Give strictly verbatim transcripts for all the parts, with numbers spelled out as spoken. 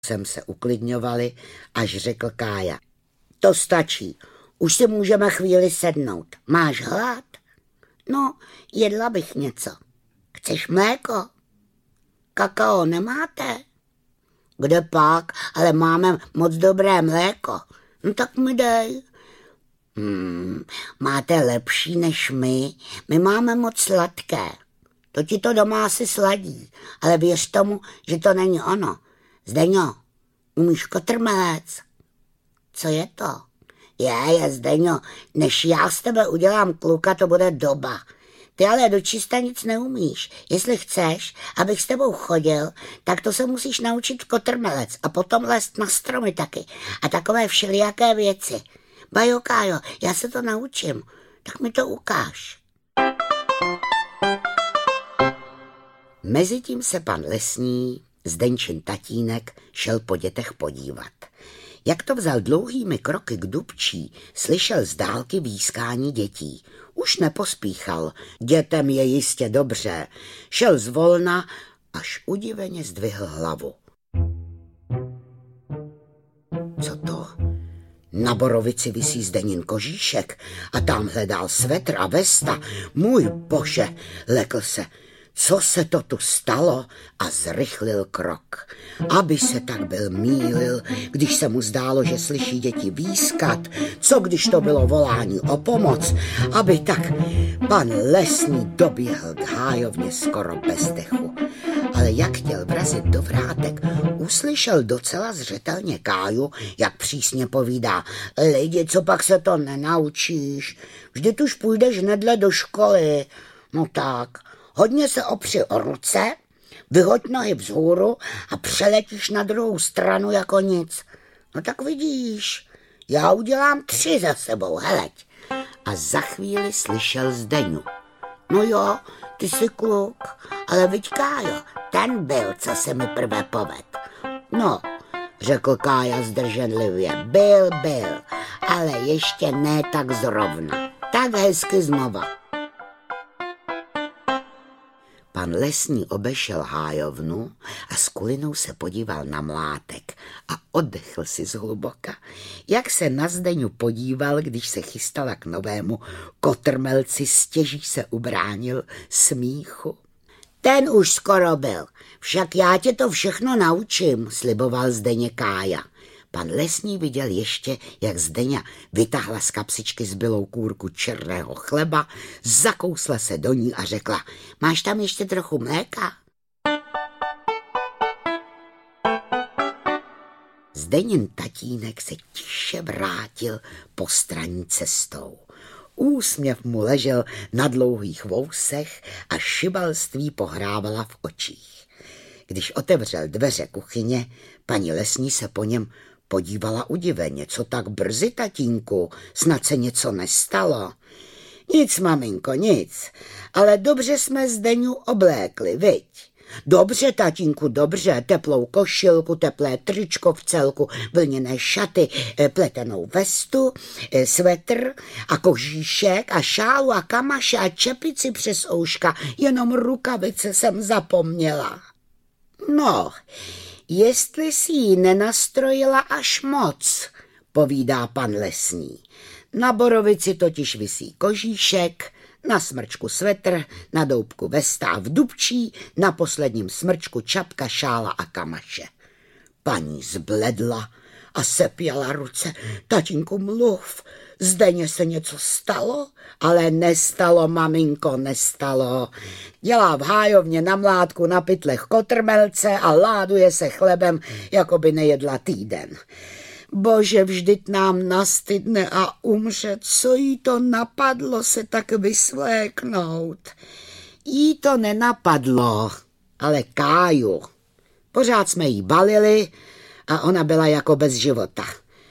Jsem se uklidňovali, až řekl Kája. To stačí, už si můžeme chvíli sednout. Máš hlad? No, jedla bych něco. Chceš mléko? Kakao nemáte? Kde pak, ale máme moc dobré mléko. No tak mi dej. Hmm, máte lepší než my, my máme moc sladké. To ti to doma asi sladí, ale věř tomu, že to není ono. Zdeňo, umíš kotrmelec? Co je to? Je, je, Zdeňo, než já z tebe udělám kluka, to bude doba. Ty ale do čista nic neumíš. Jestli chceš, abych s tebou chodil, tak to se musíš naučit kotrmelec a potom lézt na stromy taky a takové všelijaké věci. Bajo, Kájo, já se to naučím, tak mi to ukáž. Mezitím se pan lesní, Zdenčin tatínek, šel po dětech podívat. Jak to vzal dlouhými kroky k Dubčí, slyšel z dálky výskání dětí. Už nepospíchal, dětem je jistě dobře. Šel zvolna, až udiveně zdvihl hlavu. Co to? Na borovici visí Zdenin kožíšek a tam hledal svetr a vesta. Můj bože, lekl se. Co se to tu stalo? A zrychlil krok. Aby se tak byl mýlil, když se mu zdálo, že slyší děti výskat. Co když to bylo volání o pomoc? Aby tak pan lesní doběhl k hájovně skoro bez dechu. Ale jak chtěl vrazit do vrátek, uslyšel docela zřetelně Káju, jak přísně povídá. Lidi, co pak se to nenaučíš? Vždyť už půjdeš nedle do školy. No tak... Hodně se opři o ruce, vyhoď nohy vzhůru a přeletíš na druhou stranu jako nic. No tak vidíš, já udělám tři za sebou, heleď. A za chvíli slyšel Zdeňu. No jo, ty jsi kluk, ale viď Kájo, ten byl, co se mi prvé poved. No, řekl Kája zdrženlivě, byl, byl, ale ještě ne tak zrovna. Tak hezky znova. Pan lesní obešel hájovnu a s kulinou se podíval na mlátek a oddechl si zhluboka. Jak se na Zdeňu podíval, když se chystala k novému kotrmelci, stěží se ubránil smíchu. Ten už skoro byl, však já tě to všechno naučím, sliboval Zdeně Kája. Pan lesní viděl ještě, jak Zdeňa vytáhla z kapsičky zbylou kůrku černého chleba, zakousla se do ní a řekla, máš tam ještě trochu mléka? Zdenin tatínek se tiše vrátil postranní cestou. Úsměv mu ležel na dlouhých vousech a šibalství pohrávala v očích. Když otevřel dveře kuchyně, paní lesní se po něm podívala udiveně. Co tak brzy, tatínku? Snad se něco nestalo? Nic, maminko, nic. Ale dobře jsme Zdeňu oblékli, viď? Dobře, tatínku, dobře. Teplou košilku, teplé tričko v celku, vlněné šaty, pletenou vestu, svetr a kožíšek a šálu a kamaše a čepici přes ouška. Jenom rukavice jsem zapomněla. No, jestli si ji nenastrojila až moc, povídá pan lesní. Na borovici totiž visí kožíšek, na smrčku svetr, na doubku vesta a v Dubčí na posledním smrčku čapka, šála a kamaše. Paní zbledla a sepěla ruce. Tatínku, mluv, Zdeně se něco stalo? Ale nestalo, maminko, nestalo. Dělá v hájovně na mládku na pytlech kotrmelce a láduje se chlebem, jako by nejedla týden. Bože, vždyť nám nastydne a umře, co jí to napadlo se tak vysvléknout. Jí to nenapadlo, ale Káju. Pořád jsme jí balili a ona byla jako bez života.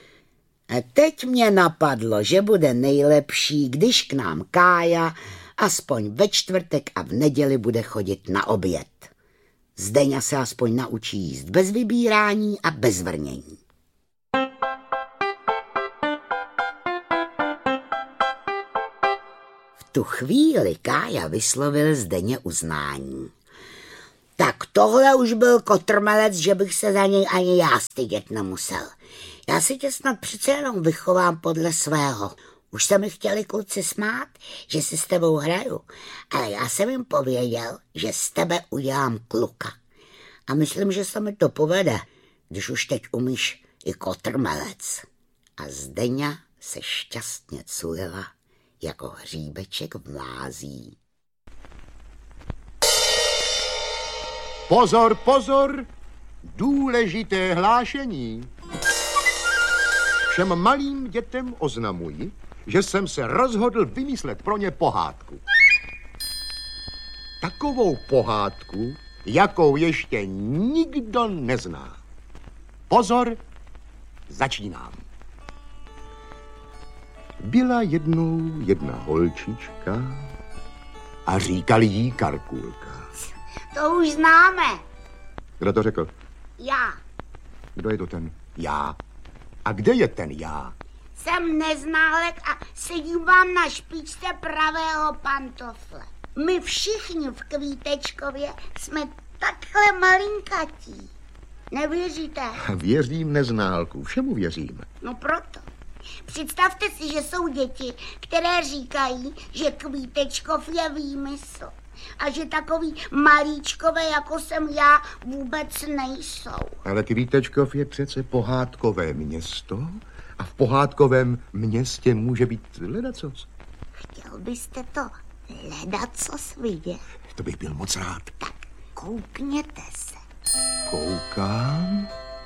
A teď mě napadlo, že bude nejlepší, když k nám Kája aspoň ve čtvrtek a v neděli bude chodit na oběd. Zdeňa se aspoň naučí jíst bez vybírání a bez vrnění. V tu chvíli Kája vyslovil Zdeně uznání. Tak tohle už byl kotrmelec, že bych se za něj ani já stydět nemusel. Já si tě snad přece jenom vychovám podle svého. Už se mi chtěli kluci smát, že si s tebou hraju, ale já jsem jim pověděl, že z tebe udělám kluka. A myslím, že se mi to povede, když už teď umíš i kotrmelec. A Zdeňa se šťastně culila jako hříbeček v mlází. Pozor, pozor, důležité hlášení. Všem malým dětem oznamuji, že jsem se rozhodl vymyslet pro ně pohádku. Takovou pohádku, jakou ještě nikdo nezná. Pozor, začínám. Byla jednou jedna holčička a říkali jí Karkulka. To už známe. Kdo to řekl? Já. Kdo je to ten já? A kde je ten já? Jsem neználek a sedím vám na špičce pravého pantofle. My všichni v Kvítečkově jsme takhle malinkatí. Nevěříte? Věřím, neználku, všemu věřím. No proto. Představte si, že jsou děti, které říkají, že Kvítečkov je výmysl. A že takový malíčkové, jako jsem já, vůbec nejsou. Ale Kvítečkov je přece pohádkové město a v pohádkovém městě může být ledacos. Chtěl byste to ledacos vidět? To bych byl moc rád. Tak koukněte se. Koukám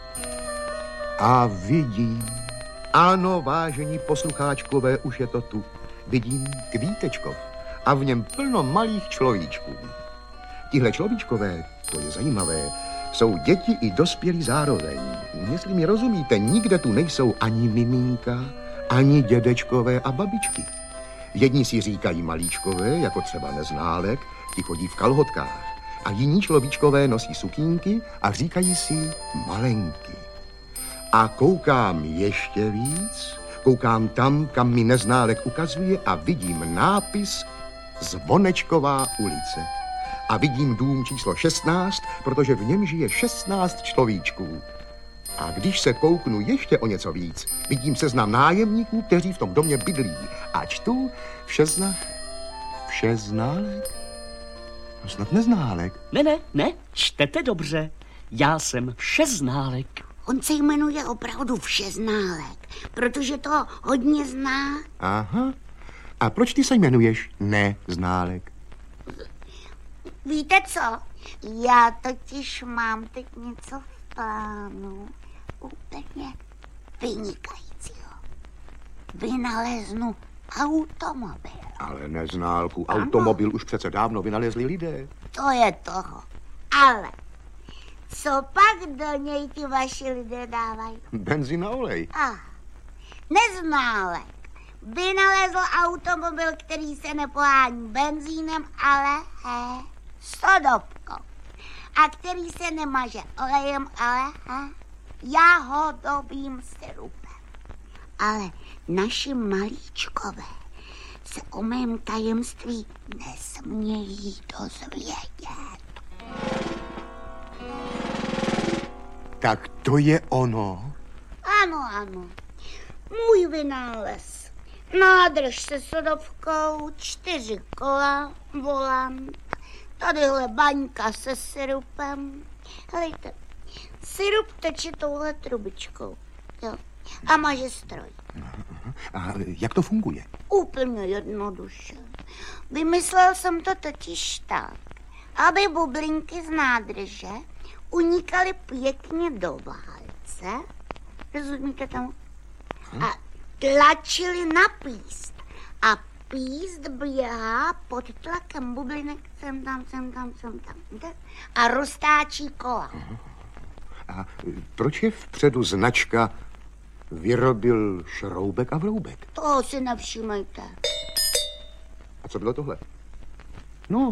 a vidím. Ano, vážení poslucháčkové, už je to tu. Vidím Kvítečkov a v něm plno malých človíčků. Tihle človíčkové, to je zajímavé, jsou děti i dospělí zároveň. Jestli mi rozumíte, nikde tu nejsou ani miminka, ani dědečkové a babičky. Jedni si říkají malíčkové, jako třeba Neználek, ti chodí v kalhotkách. A jiní človíčkové nosí sukínky a říkají si malenky. A koukám ještě víc, koukám tam, kam mi Neználek ukazuje a vidím nápis Zvonečková ulice. A vidím dům číslo šestnáct, protože v něm žije šestnáct človíčků. A když se kouknu ještě o něco víc, vidím seznam nájemníků, kteří v tom domě bydlí. A čtu Všezna... Všeználek? No snad Neználek. Ne, ne, ne, čtete dobře. Já jsem Všeználek. On se jmenuje opravdu Všeználek, protože to hodně zná. Aha. A proč ty se jmenuješ Neználek? Víte co? Já totiž mám teď něco v plánu úplně vynikajícího. Vynaleznu automobil. Ale Neználku, automobil už přece dávno vynalezli lidé. To je toho. Ale co pak do něj ti vaši lidé dávají? Benzín a olej. Ah, Neználek vynalezl automobil, který se nepohání benzínem, ale he, sodovkou. A který se nemaže olejem, ale he, jahodovým syrupem. Ale naši malíčkové se o mém tajemství nesmějí dozvědět. Tak to je ono. Ano, ano. Můj vynález. Nádrž se sodovkou, čtyři kola, volant, tadyhle baňka se syrupem. Helejte, syrup teče touhle trubičkou. Jo. A maže stroj. A jak to funguje? Úplně jednoduše. Vymyslel jsem to totiž tak, aby bublinky z nádrže unikaly pěkně do válce. Rozumíte tomu? A tlačili na píst. A píst běhá pod tlakem bublinek sem tam, sem tam, sem tam. A roztáčí kola. A proč je vpředu značka Vyrobil Šroubek a Vroubek? Toho si nevšímejte. A co bylo tohle? No,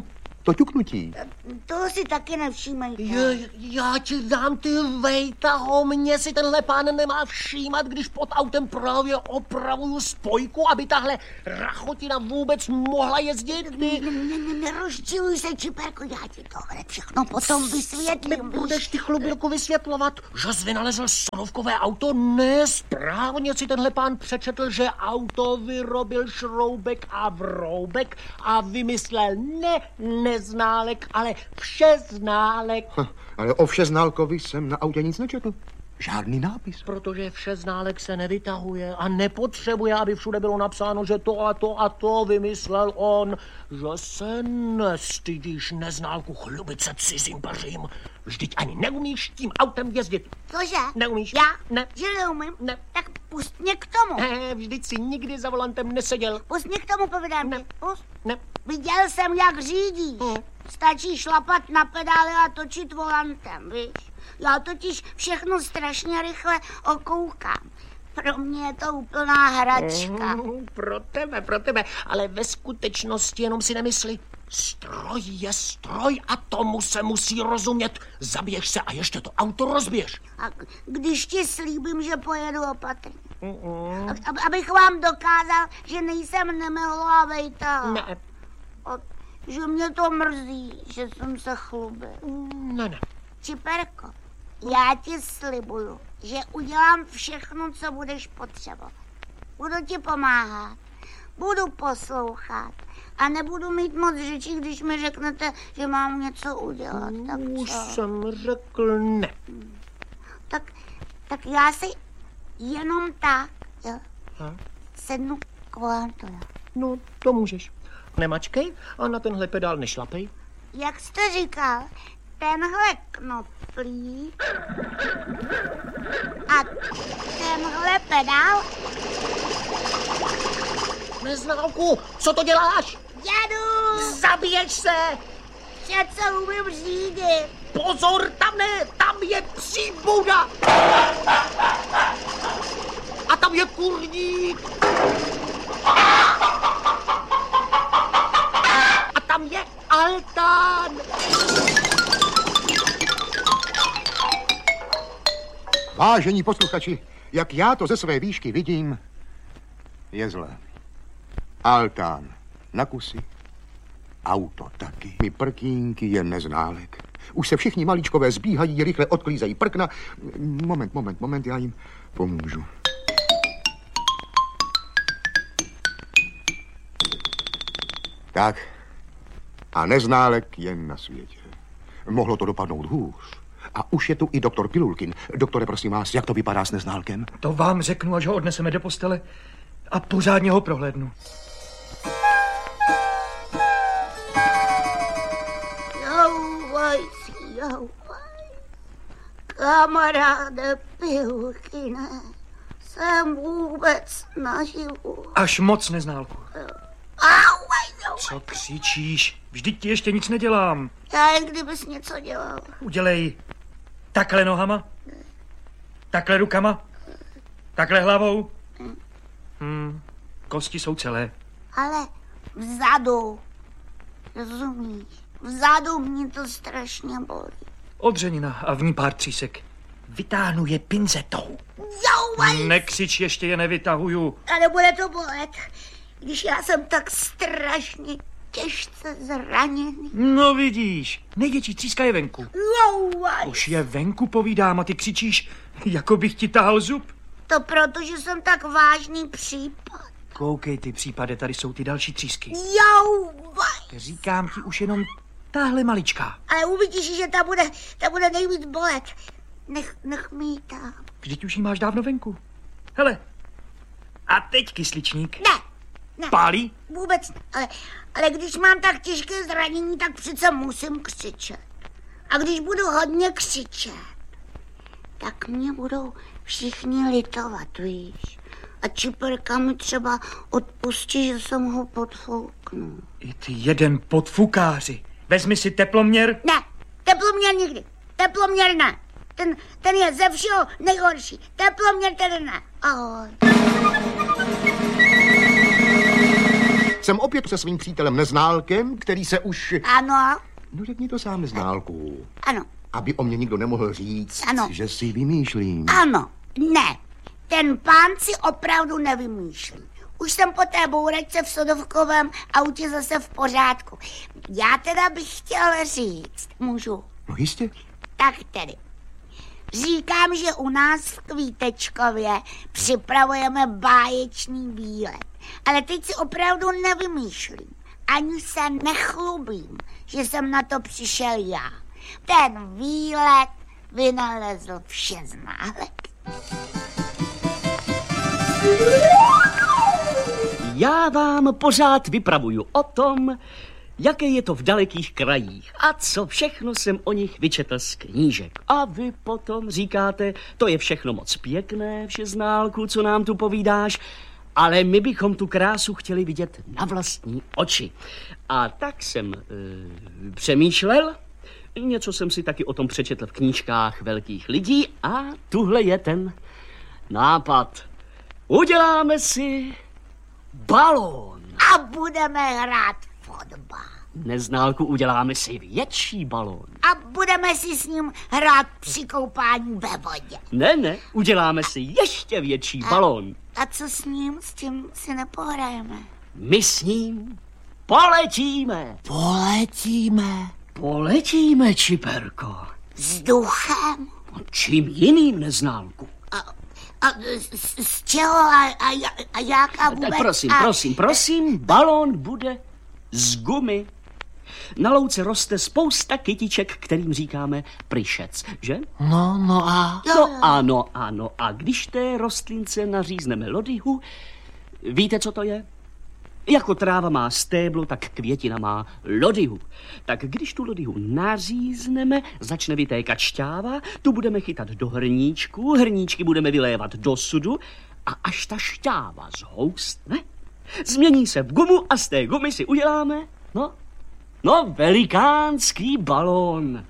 To ťuknutí. Toho si taky nevšímejte. Je, já ti dám ty vejtaho, mě si tenhle pán nemá všímat, když pod autem právě opravuju spojku, aby tahle rachotina vůbec mohla jezdit. Ty... Nerozčiluj se, Čiperko, já ti to hned všechno potom vysvětlím. Budeš ty, chlubělku, vysvětlovat, že jsi vynalezl sonovkové auto? Nesprávně si tenhle pán přečetl, že auto vyrobil Šroubek a Vroubek a vymyslel ne neználek, ale všeználek. Ha, ale o všeználkovi jsem na autě nic nečetl. Žádný nápis. Protože všeználek se nevytahuje a nepotřebuje, aby všude bylo napsáno, že to a to a to vymyslel on. Že se nestydíš neználku chlubit se cizím pařím. Vždyť ani neumíš tím autem jezdit. Cože? Neumíš? Já? Ne. Že neumím? Ne. Tak pust mě k tomu. Ne, vždyť si nikdy za volantem neseděl. Pust mě k tomu, povídám Ne. ti. Pust. Ne. Viděl jsem, jak řídíš. Hmm. Stačí šlapat na pedály a točit volantem, víš? Já totiž všechno strašně rychle okoukám. Pro mě je to úplná hračka. Mm, pro tebe, pro tebe. Ale ve skutečnosti jenom si nemysli. Stroj je stroj a tomu se musí rozumět. Zabiješ se a ještě to auto rozbiješ. A když ti slíbím, že pojedu opatrně. Mm-mm. Ab, abych vám dokázal, že nejsem nemilá vejta. Ne. A že mě to mrzí, že jsem se chlubil. Ne, ne. Čiperko, já ti slibuju, že udělám všechno, co budeš potřebovat. Budu ti pomáhat, budu poslouchat a nebudu mít moc řečí, když mi řeknete, že mám něco udělat. Tak Už co? jsem řekl ne. Tak, tak já si jenom tak, jo, Ha? sednu k volantu, jo. No, to můžeš. Nemačkej a na tenhle pedál nešlapej. Jak jste říkal, tenhle knoflík a tenhle pedál. Neználku, co to děláš? Jedu! Zabiješ se! Přece umím řídit. Pozor, tam ne, tam je příbuda! A tam je kurník! A tam je altán! Vážení posluchači, jak já to ze své výšky vidím, je zlé. Altán na kusy, auto taky. My prkínky je neználek. Už se všichni malíčkové zbíhají, rychle odklízejí prkna. Moment, moment, moment, já jim pomůžu. Tak, a neználek je na světě. Mohlo to dopadnout hůř. A už je tu i doktor Pilulkin. Doktore, prosím vás, jak to vypadá s neználkem? To vám řeknu, až ho odneseme do postele a pořádně ho prohlédnu. Jouvaj si, jouvaj. Kamaráde Pilulkine, jsem vůbec naživu. Až moc, neználku. Auvaj, jouvaj. Co křičíš? Vždyť ti ještě nic nedělám. Já jen kdybys něco dělal. Udělej takhle nohama, takhle rukama, takhle hlavou. Hmm, kosti jsou celé. Ale vzadu, rozumíš? Vzadu mě to strašně bolí. Odřenina a v ní pár třísek. Vytáhnu je pinzetou. Jouvaj! Nekřič, ještě je nevytahuju. Ale bude to bolet, když já jsem tak strašně těžce zraněný. No vidíš, největší tříska je venku. Jouvaj! Už je venku, povídám, a ty křičíš, jako bych ti tahal zub. To proto, že jsem tak vážný případ. Koukej ty případe, tady jsou ty další třísky. Jouvaj! Říkám ti už jenom tahle maličká. Ale uvidíš, že ta bude, ta bude nejvíc bolet. Nech, nech mi ji tam. Vždyť už jí máš dávno venku. Hele, a teď kysličník. Ne, ne. Pálí? Vůbec ne. Ale, ale když mám tak těžké zranění, tak přece musím křičet. A když budu hodně křičet, tak mě budou všichni litovat, víš. A Čiperka mi třeba odpustí, že jsem ho podfouknul. I ty jeden podfukáři. Vezmi si teploměr. Ne, teploměr nikdy. Teploměr ne. Ten, ten je ze všeho nejhorší. Teploměr tedy ne. Ahoj. Jsem opět se svým přítelem Neználkem, který se už... Ano, No řekni to sám, Neználku. ano, Aby o mě nikdo nemohl říct, Ano. že si vymýšlím. ano, ne. Ten pán si opravdu nevymýšlí. Už jsem po té bouračce v sodovkovém autě zase v pořádku. Já teda bych chtěl říct, můžu? No jistě. Tak tedy. Říkám, že u nás v Kvítečkově připravujeme báječný výlet. Ale teď si opravdu nevymýšlím. Ani se nechlubím, že jsem na to přišel já. Ten výlet vynalezl Všeználek. Já vám pořád vypravuju o tom, jaké je to v dalekých krajích a co všechno jsem o nich vyčetl z knížek. A vy potom říkáte, to je všechno moc pěkné, Všeználku, co nám tu povídáš, ale my bychom tu krásu chtěli vidět na vlastní oči. A tak jsem e, přemýšlel, něco jsem si taky o tom přečetl v knížkách velkých lidí a tuhle je ten nápad. Uděláme si balón. A budeme hrát fotbal. Neználku, uděláme si větší balón. A budeme si s ním hrát při koupání ve vodě. Ne, ne, uděláme si ještě větší balón. A co s ním? S tím si nepohrajeme. My s ním poletíme. Poletíme. Poletíme, Čiperko. Vzduchem? Čím jiným, Neználku? A, a z, z čeho a, a, a jak a vůbec? Tak prosím, a, prosím, prosím, balón bude z gumy. Na louce roste spousta kytiček, kterým říkáme pryšec, že? No, no a... No ano, ano. A když té rostlince nařízneme lodyhu, víte, co to je? Jako tráva má stéblo, tak květina má lodyhu. Tak když tu lodyhu nařízneme, začne vytékat šťáva, tu budeme chytat do hrníčku, hrníčky budeme vylévat do sudu a až ta šťáva zhoustne, změní se v gumu a z té gumy si uděláme, no, no, velikánský balón.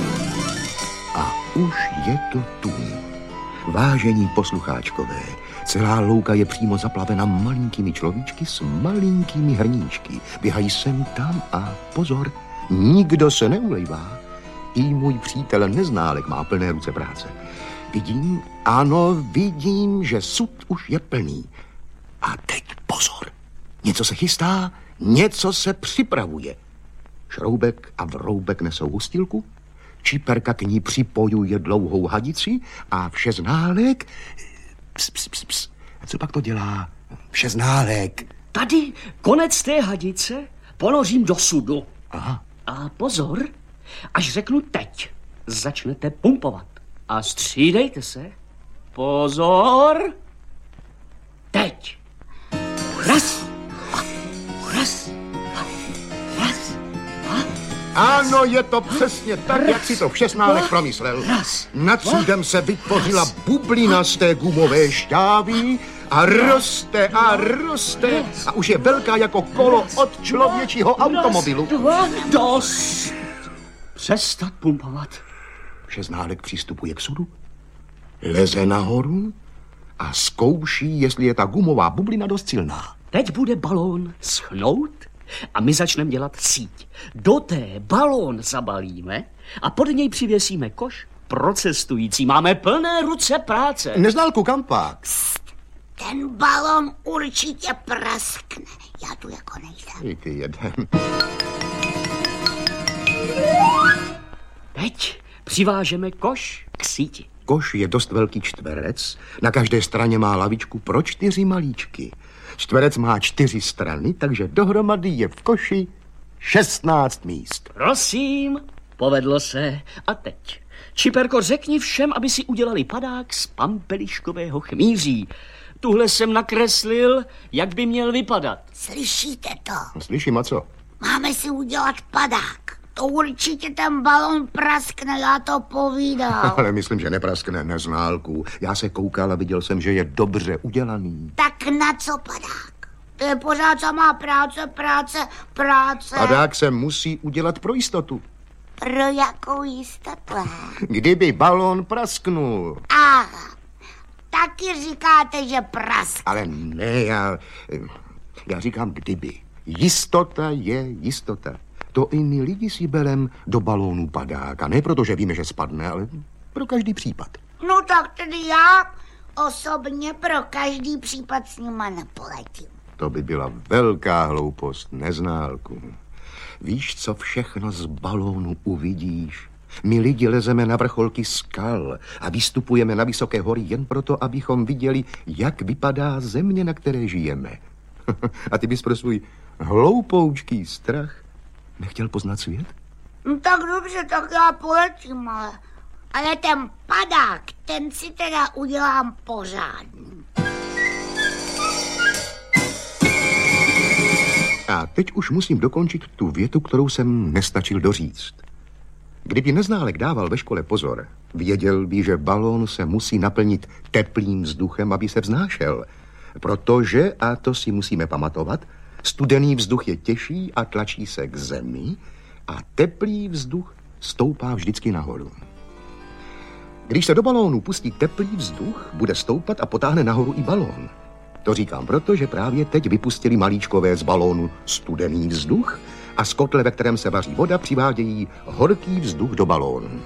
A už je to tu. Vážení poslucháčkové, celá louka je přímo zaplavena malinkými človíčky s malinkými hrníčky. Běhají sem tam a pozor, nikdo se neulejvá. I můj přítel Neználek má plné ruce práce. Vidím, ano, vidím, že sud už je plný. A teď pozor, něco se chystá, něco se připravuje. Šroubek a Vroubek nesou hustilku, Čiperka k ní připojuje dlouhou hadici a Všeználek... Ps, ps, ps, ps. A co pak to dělá Všeználek? Tady konec té hadice ponořím do sudu. Aha. A pozor, až řeknu teď, začnete pumpovat. A střídejte se. Pozor. Teď. Raz. A raz. A raz. A Ano, je to přesně tak, jak si to Všeználek promyslel. Nad sudem se vytvořila bublina z té gumové šťávy a roste a roste a už je velká jako kolo od člověčího automobilu. Dva, dost. Přestat pumpovat. Všeználek přistupuje k sudu, leze nahoru a zkouší, jestli je ta gumová bublina dost silná. Teď bude balón schnout a my začneme dělat síť. Do té balón zabalíme a pod něj přivěsíme koš pro cestující. Máme plné ruce práce. Neználku, kam pak? Ten balon určitě praskne. Já tu jako nejdem. I ty jeden. Teď přivážeme koš k síti. Koš je dost velký čtverec, na každé straně má lavičku pro čtyři malíčky. Čtverec má čtyři strany, takže dohromady je v koši šestnáct míst. Prosím, povedlo se. A teď, Čiperko, řekni všem, aby si udělali padák z pampeliškového chmýří. Tuhle jsem nakreslil, jak by měl vypadat. Slyšíte to? Slyším, a co? Máme si udělat padák. To určitě ten balon praskne, já to povídám. Ale myslím, že nepraskne, Neználku. Já se koukal a viděl jsem, že je dobře udělaný. Tak na co padák? To je pořád samá práce, práce, práce. Padák se musí udělat pro jistotu. Pro jakou jistotu? Kdyby balón prasknul. Aha, taky říkáte, že praskne. Ale ne, já, já říkám kdyby. Jistota je jistota. To i my lidi si berem do balónu padák. A ne proto, že víme, že spadne, ale pro každý případ. No tak tedy já osobně pro každý případ s nima nepoletím. To by byla velká hloupost, Neználku. Víš, co všechno z balónu uvidíš? My lidi lezeme na vrcholky skal a vystupujeme na vysoké hory jen proto, abychom viděli, jak vypadá země, na které žijeme. A ty bys pro svůj hloupoučký strach nechtěl poznat svět? No tak dobře, tak já poletím, ale, ale ten padák, ten si teda udělám pořádný. A teď už musím dokončit tu větu, kterou jsem nestačil doříct. Kdyby Neználek dával ve škole pozor, věděl by, že balón se musí naplnit teplým vzduchem, aby se vznášel. Protože, a to si musíme pamatovat, studený vzduch je těžší a tlačí se k zemi a teplý vzduch stoupá vždycky nahoru. Když se do balónu pustí teplý vzduch, bude stoupat a potáhne nahoru i balón. To říkám proto, že právě teď vypustili malíčkové z balónu studený vzduch a z kotle, ve kterém se vaří voda, přivádějí horký vzduch do balónu.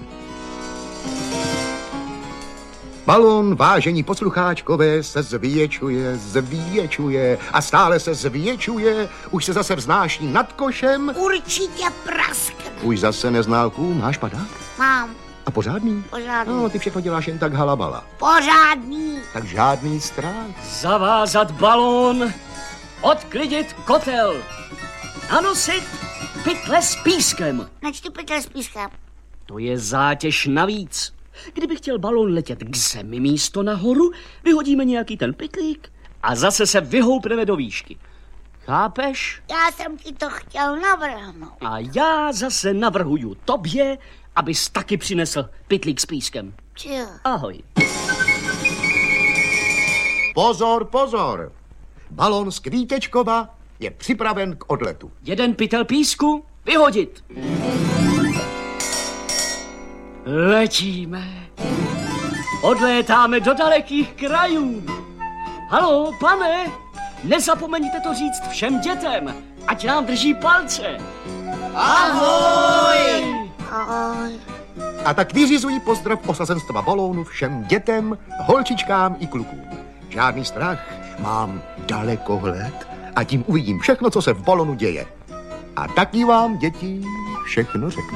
Balón, vážení poslucháčkové, se zvětšuje, zvětšuje a stále se zvětšuje, už se zase vznáší nad košem. Určitě praskne. Už zase, Neználku, máš padák? Mám. A pořádný? Pořádný. No, ty všechno děláš jen tak halabala. Pořádný. Tak žádný strach. Zavázat balón, odklidit kotel, nanosit pytle s pískem. Načtu pytle s pískem. To je zátěž navíc. Kdyby chtěl balón letět k zemi místo nahoru, vyhodíme nějaký ten pytlík a zase se vyhoupneme do výšky. Chápeš? Já jsem ti to chtěl navrhnout. A já zase navrhuju tobě, abys taky přinesl pytlík s pískem. Čil. Ahoj. Pozor, pozor. Balón z Kvítečkova je připraven k odletu. Jeden pytel písku vyhodit. Letíme. Odlétáme do dalekých krajů. Haló, pane, nezapomeňte to říct všem dětem, ať nám drží palce. Ahoj! Ahoj. A tak vyřizují pozdrav osazenstva balónu všem dětem, holčičkám i klukům. Žádný strach, mám dalekohled a tím uvidím všechno, co se v balónu děje. A taky vám, děti, všechno řeknu.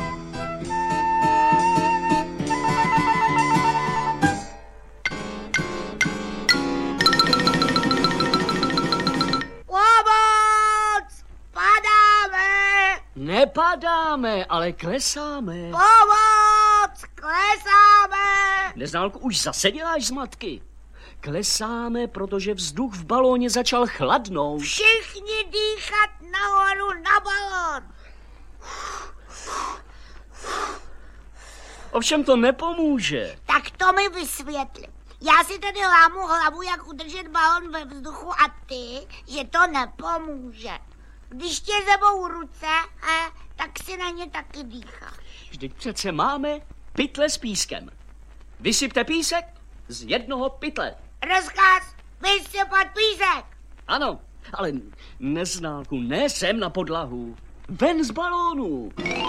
Nepadáme, ale klesáme. Pomoc! Klesáme! Neználku, už zase děláš zmatky. Klesáme, protože vzduch v balóně začal chladnout. Všichni dýchat nahoru na balón. Ovšem to nepomůže. Tak to mi vysvětli. Já si tady lámu hlavu, jak udržet balón ve vzduchu a ty, že to nepomůže. Když tě zebou ruce, eh, tak si na ně taky dýcháš. Vždyť přece máme pytle s pískem. Vysypte písek z jednoho pytle. Rozkaz, vysypat písek. Ano, ale Neználku, ne sem na podlahu. Ven z balónu.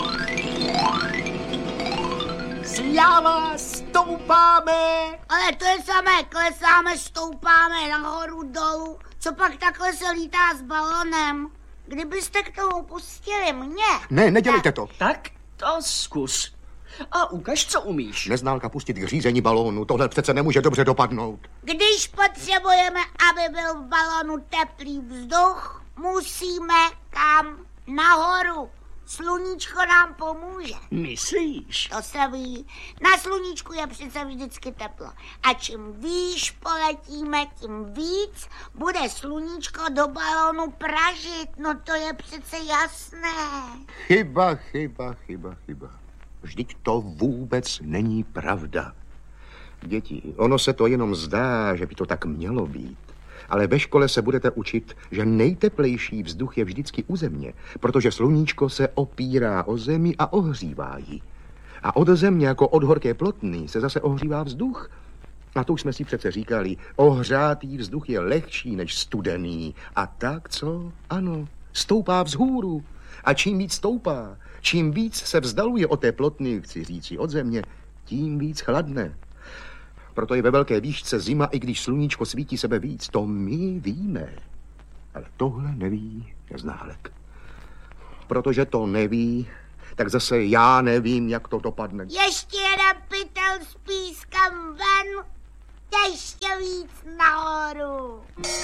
Sláva, stoupáme. Ale to je samé, klesáme, stoupáme nahoru dolů. Co pak takhle se lítá s balónem? Kdybyste k tomu pustili mě... Ne, nedělejte to. Tak to zkus. A ukaž, co umíš. Neználka pustit k řízení balónu, tohle přece nemůže dobře dopadnout. Když potřebujeme, aby byl v balónu teplý vzduch, musíme kam? Nahoru. Sluníčko nám pomůže. Myslíš? To se ví. Na sluníčku je přece vždycky teplo. A čím výš poletíme, tím víc bude sluníčko do balónu pražit. No to je přece jasné. Chyba, chyba, chyba, chyba. Vždyť to vůbec není pravda. Děti, ono se to jenom zdá, že by to tak mělo být. Ale ve škole se budete učit, že nejteplejší vzduch je vždycky u země, protože sluníčko se opírá o zemi a ohřívá ji. A od země jako od horké plotny se zase ohřívá vzduch. A to už jsme si přece říkali, ohřátý vzduch je lehčí než studený. A tak co? Ano, stoupá vzhůru. A čím víc stoupá, čím víc se vzdaluje od té plotny, chci říci od země, tím víc chladne. Proto je ve velké výšce zima, i když sluníčko svítí sebe víc. To my víme. Ale tohle neví Neználek. Protože to neví, tak zase já nevím, jak to dopadne. Ještě jeden pytel s pískem ven, ještě víc nahoru.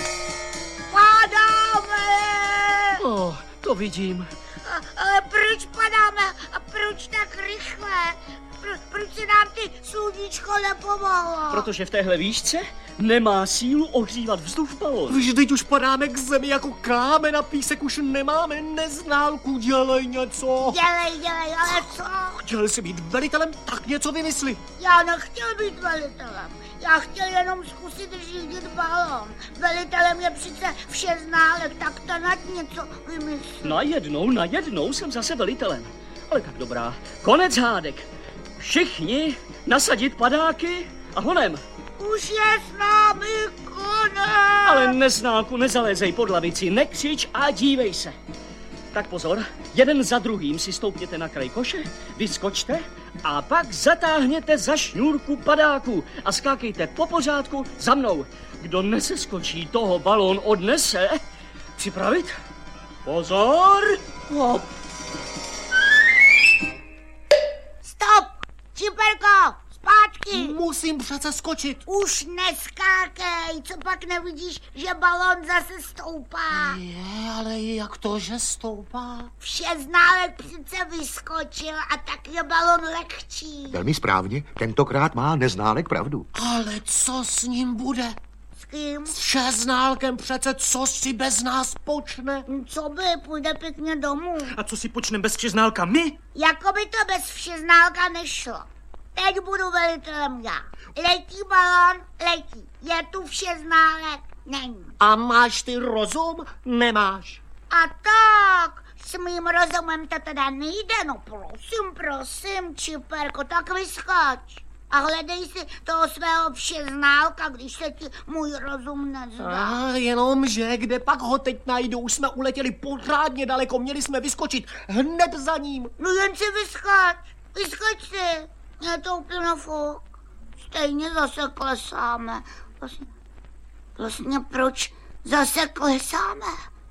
Padáme! Oh, to vidím. A, ale proč padáme a proč tak rychle? Pro, proč se nám ty sluníčko nepomohlo? Protože v téhle výšce nemá sílu ohřívat vzduch v balónu. Vždyť už padáme k zemi jako kámen na písek, už nemáme Neználku, dělej něco. Dělej, dělej, ale co? Chtěl jsi být velitelem, tak něco vymysli. Já nechtěl být velitelem. Já chtěl jenom zkusit řídit balón. Velitelem je přece Všeználek, tak to nad něco vymyslí. Najednou, najednou jsem zase velitelem. Ale tak dobrá, konec hádek. Všichni nasadit padáky a honem. Už je s námi konec. Ale Neználku, nezalézej pod lavici, nekřič a dívej se. Tak pozor, jeden za druhým si stoupněte na kraj koše, vyskočte a pak zatáhněte za šňůrku padáku a skákejte po pořádku za mnou. Kdo neseskočí, toho balón odnese. Připravit? Pozor! Hop. Stop! Čiperko, zpátky! Musím přece skočit. Už neskákej, co pak nevidíš, že balón zase stoupá? Je, ale jak to, že stoupá? Všeználek přece vyskočil a tak je balón lehčí. Velmi správně, tentokrát má Neználek pravdu. Ale co s ním bude? S kým? S Všeználkem přece, co si bez nás počne? Co by, půjde pěkně domů. A co si počneme bez Všeználka my? Jako by to bez Všeználka nešlo. Teď budu velitelem já. Letí balón, letí. Je tu Všeználek? Není. A máš ty rozum? Nemáš. A tak, s mým rozumem to teda nejde. No prosím, prosím, Čiperko, tak vyskoč. A hledej si toho svého Všeználka, když se ti můj rozum nezdá. A jenom, že kde pak ho teď najdu? Už jsme uletěli pořádně daleko, měli jsme vyskočit hned za ním. No jen si vyskoč, vyskoč si. Je to úplně fuk. Stejně zase klesáme. Vlastně, vlastně proč zase klesáme?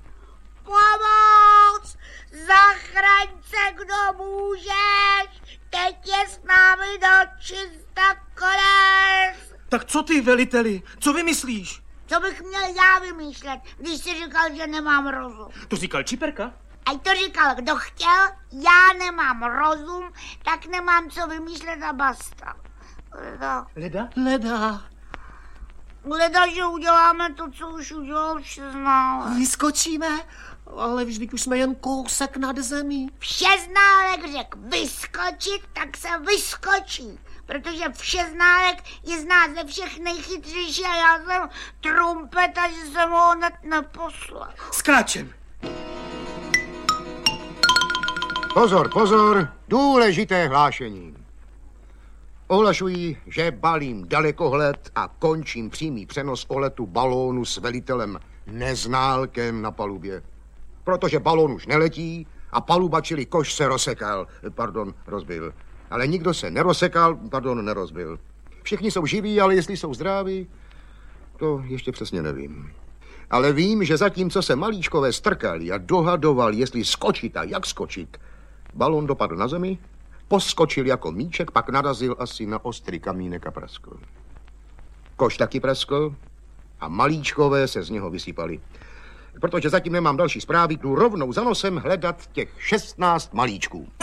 Pomoc! Zachraň se, kdo můžeš! Teď je s námi do čista konec! Tak co ty, veliteli? Co vymyslíš? Co bych měl já vymýšlet, když jsi říkal, že nemám rozum? To říkal Čiperka? Ať to říkal, kdo chtěl, já nemám rozum, tak nemám co vymýšlet a basta. Leda. Leda? Leda. Leda, že uděláme to, co už udělal Všeználek. Vyskočíme? Ale vždyť už jsme jen kousek nad zemí. Všeználek řekl vyskočit, tak se vyskočí. Protože Všeználek je z nás ze všech nejchytřejší a já jsem trumpeta, že jsem ho hned neposlal. Skáčem. Pozor, pozor, důležité hlášení. Ohlašuji, že balím dalekohled a končím přímý přenos o letu balónu s velitelem Neználkem na palubě. Protože balón už neletí a paluba, čili koš, se rozsekal, pardon, rozbil. Ale nikdo se nerozsekal, pardon, nerozbil. Všichni jsou živí, ale jestli jsou zdraví, to ještě přesně nevím. Ale vím, že zatímco se malíčkové strkali a dohadoval, jestli skočit a jak skočit, balón dopadl na zemi, poskočil jako míček, pak narazil asi na ostrý kamínek a praskl. Koš taky praskl a malíčkové se z něho vysypali. Protože zatím nemám další zprávy, jdu rovnou za nosem hledat těch šestnáct malíčků.